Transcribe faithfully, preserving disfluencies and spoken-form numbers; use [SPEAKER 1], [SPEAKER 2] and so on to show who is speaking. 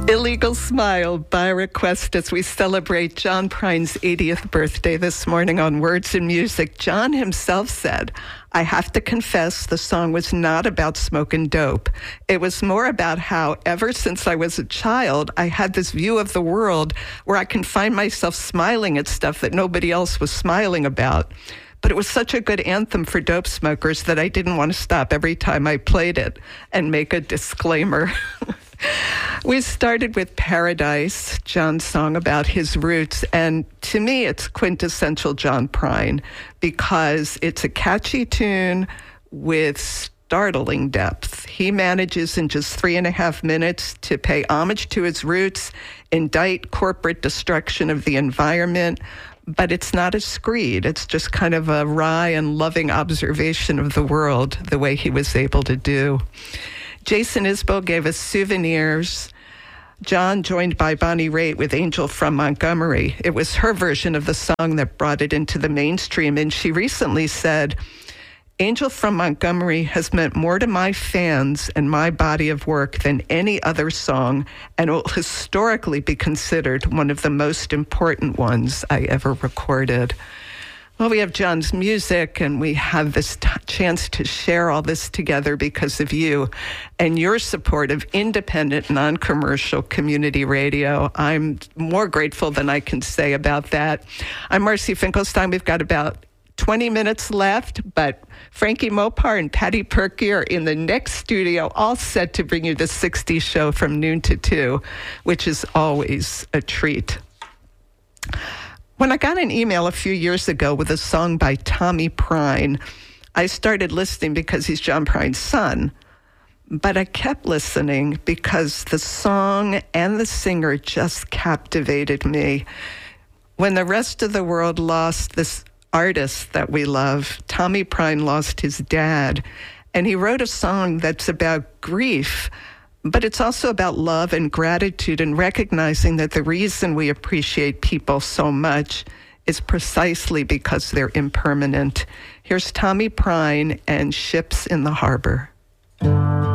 [SPEAKER 1] Illegal Smile by request as we celebrate John Prine's eightieth birthday this morning on Words and Music. John himself said, "I have to confess the song was not about smoking dope. It was more about how ever since I was a child, I had this view of the world where I can find myself smiling at stuff that nobody else was smiling about. But it was such a good anthem for dope smokers that I didn't want to stop every time I played it and make a disclaimer." We started with Paradise, John's song about his roots, and to me it's quintessential John Prine because it's a catchy tune with startling depth. He manages in just three and a half minutes to pay homage to his roots, indict corporate destruction of the environment, but it's not a screed. It's just kind of a wry and loving observation of the world, the way he was able to do. Jason Isbell gave us Souvenirs. John joined by Bonnie Raitt with Angel from Montgomery. It was her version of the song that brought it into the mainstream, and she recently said, "Angel from Montgomery has meant more to my fans and my body of work than any other song, and will historically be considered one of the most important ones I ever recorded." Well, we have John's music, and we have this t- chance to share all this together because of you and your support of independent, non-commercial community radio. I'm more grateful than I can say about that. I'm Marcy Finkelstein. We've got about twenty minutes left, but Frankie Mopar and Patty Perky are in the next studio, all set to bring you the sixties show from noon to two, which is always a treat. When I got an email a few years ago with a song by Tommy Prine, I started listening because he's John Prine's son. But I kept listening because the song and the singer just captivated me. When the rest of the world lost this artist that we love, Tommy Prine lost his dad. And he wrote a song that's about grief, but it's also about love and gratitude and recognizing that the reason we appreciate people so much is precisely because they're impermanent. Here's Tommy Prine and Ships in the Harbor.